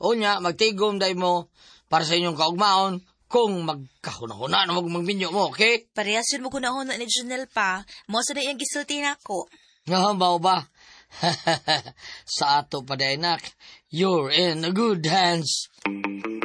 Unya, magtigom day mo para sa inyong kaugmaon kung magkahuna-huna na magminyo mo, okay? Parehas yun mo kunahon ni Junel pa. Mo sa na iyang gisulti na ako. Nga, bao ba? Sa ato pa day, nak. You're in a good hands.